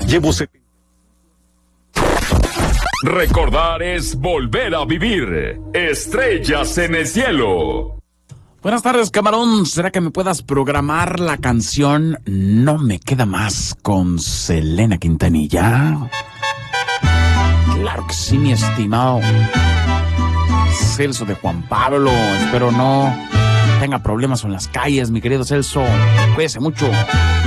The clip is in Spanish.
Llevo Recordar es volver a vivir. Estrellas en el cielo. Buenas tardes, camarón. ¿Será que me puedas programar la canción No me queda más con Selena Quintanilla? Claro que sí, mi estimado Celso de Juan Pablo. Espero no tenga problemas en las calles, mi querido Celso. Cuídese mucho.